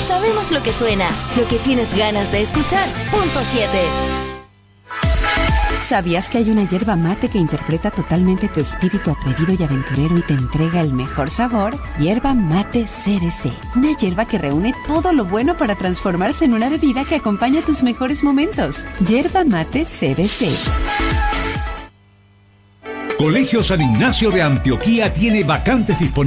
sabemos lo que suena, lo que tienes ganas de escuchar. Punto 7. ¿Sabías que hay una yerba mate que interpreta totalmente tu espíritu atrevido y aventurero y te entrega el mejor sabor? Yerba mate CBC. Una yerba que reúne todo lo bueno para transformarse en una bebida que acompaña tus mejores momentos. Yerba mate CBC. Colegio San Ignacio de Antioquía tiene vacantes disponibles